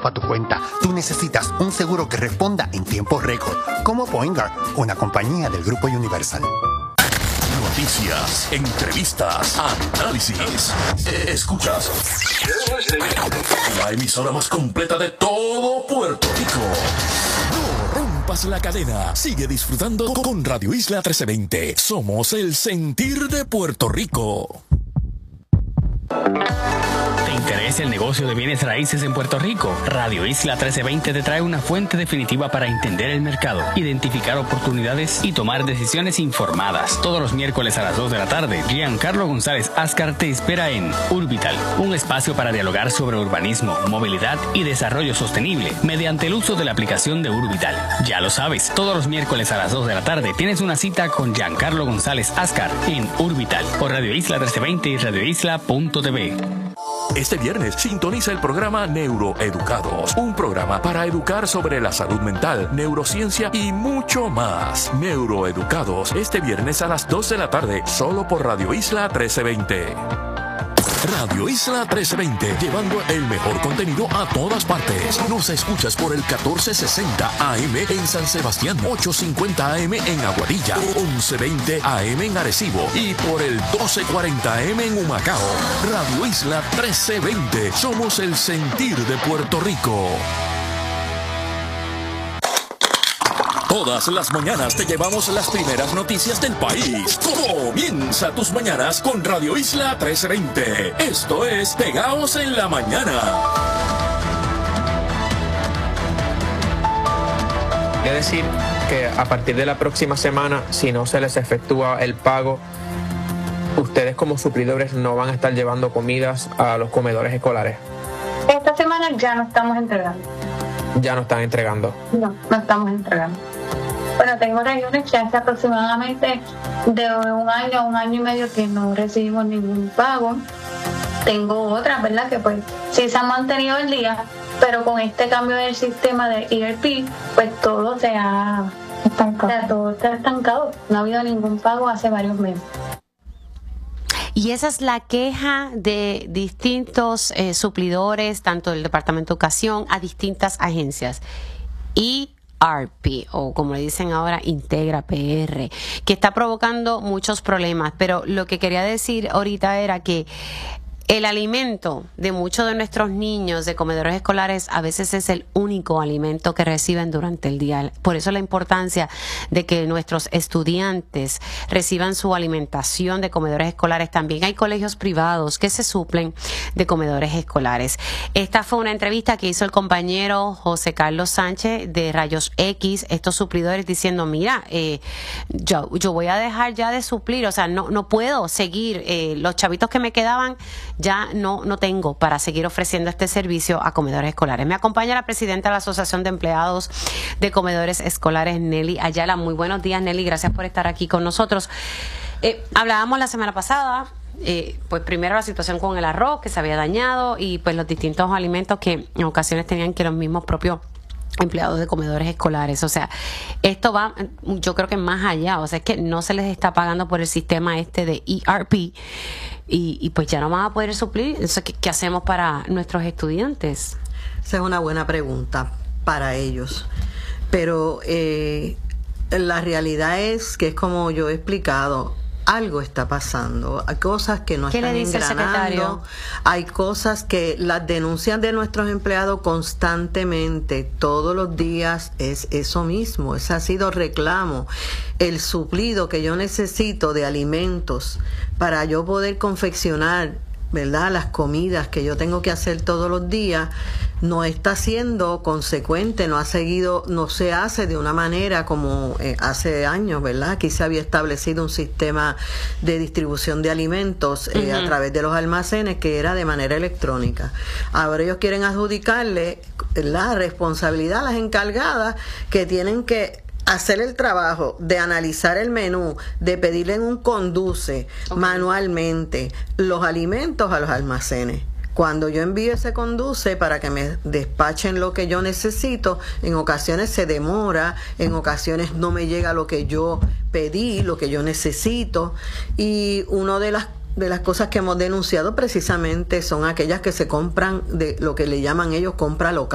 a tu cuenta. Tú necesitas un seguro que responda en tiempo récord, como Poingar, una compañía del Grupo Universal. Noticias, entrevistas, análisis. Escuchas la emisora más completa de todo Puerto Rico. No rompas la cadena. Sigue disfrutando con Radio Isla 1320. Somos el sentir de Puerto Rico. ¿Te interesa el negocio de bienes raíces en Puerto Rico? Radio Isla 1320 te trae una fuente definitiva para entender el mercado, identificar oportunidades y tomar decisiones informadas. Todos los miércoles a las 2 de la tarde, Giancarlo González Ascar te espera en Urbital, un espacio para dialogar sobre urbanismo, movilidad y desarrollo sostenible mediante el uso de la aplicación de Urbital. Ya lo sabes, todos los miércoles a las 2 de la tarde tienes una cita con Giancarlo González Ascar en Urbital por Radio Isla 1320 y radioisla.tv. Este viernes sintoniza el programa Neuroeducados, un programa para educar sobre la salud mental, neurociencia y mucho más. Neuroeducados, este viernes a las 2 de la tarde, solo por Radio Isla 1320. Radio Isla 1320, llevando el mejor contenido a todas partes. Nos escuchas por el 1460 AM en San Sebastián, 850 AM en Aguadilla, 1120 AM en Arecibo y por el 1240 AM en Humacao. Radio Isla 1320, somos el sentir de Puerto Rico. Todas las mañanas te llevamos las primeras noticias del país. Comienza tus mañanas con Radio Isla 1320. Esto es Pegaos en la Mañana. Quiero decir que a partir de la próxima semana, si no se les efectúa el pago, ustedes como suplidores no van a estar llevando comidas a los comedores escolares. Esta semana ya no estamos entregando. Ya no están entregando. No estamos entregando. Bueno, tengo regiones que hace aproximadamente de un año y medio que no recibimos ningún pago. Tengo otras, ¿verdad? Que pues sí se han mantenido el día, pero con este cambio del sistema de ERP, pues todo se ha estancado. Todo está estancado. No ha habido ningún pago hace varios meses. Y esa es la queja de distintos suplidores, tanto del Departamento de Educación, a distintas agencias. ERP, o como le dicen ahora, Integra PR, que está provocando muchos problemas. Pero lo que quería decir ahorita era que el alimento de muchos de nuestros niños de comedores escolares a veces es el único alimento que reciben durante el día. Por eso la importancia de que nuestros estudiantes reciban su alimentación de comedores escolares. También hay colegios privados que se suplen de comedores escolares. Esta fue una entrevista que hizo el compañero José Carlos Sánchez de Rayos X, estos suplidores, diciendo, mira, yo voy a dejar ya de suplir, o sea, no puedo seguir, los chavitos que me quedaban ya no tengo para seguir ofreciendo este servicio a comedores escolares. Me acompaña la presidenta de la Asociación de Empleados de Comedores Escolares, Nelly Ayala. Muy buenos días, Nelly, gracias por estar aquí con nosotros. Hablábamos la semana pasada, pues primero la situación con el arroz que se había dañado y pues los distintos alimentos que en ocasiones tenían que los mismos propios empleados de comedores escolares. O sea, esto va, yo creo que más allá, o sea, es que no se les está pagando por el sistema este de ERP y pues ya no van a poder suplir. Entonces, ¿qué hacemos para nuestros estudiantes? Esa es una buena pregunta para ellos, pero la realidad es que es como yo he explicado, algo está pasando, hay cosas que no están engranando. ¿Qué le dice el secretario? Hay cosas que las denuncias de nuestros empleados constantemente, todos los días, es eso mismo, ese ha sido reclamo. El suplido que yo necesito de alimentos para yo poder confeccionar, ¿verdad?, las comidas que yo tengo que hacer todos los días, no está siendo consecuente, no se hace de una manera como hace años, ¿verdad? Aquí se había establecido un sistema de distribución de alimentos a través de los almacenes que era de manera electrónica. Ahora ellos quieren adjudicarle la responsabilidad a las encargadas que tienen que hacer el trabajo de analizar el menú, de pedirle en un conduce manualmente los alimentos a los almacenes. Cuando yo envío ese conduce para que me despachen lo que yo necesito, en ocasiones se demora, en ocasiones no me llega lo que yo pedí, lo que yo necesito. Y una de las cosas que hemos denunciado precisamente son aquellas que se compran de lo que le llaman ellos compra local.